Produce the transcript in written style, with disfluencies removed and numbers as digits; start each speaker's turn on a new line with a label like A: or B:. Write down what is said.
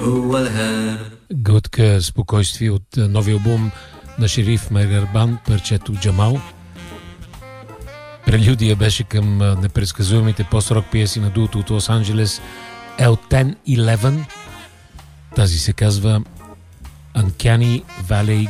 A: Глътка спокойствие от новия албум на Шериф Мегарбан, парчето Джамал. Прелюдия беше към непредсказуемите пост-рок пиеси на дуото от Лос Анджелес L1011. Тази се казва Uncanny Valley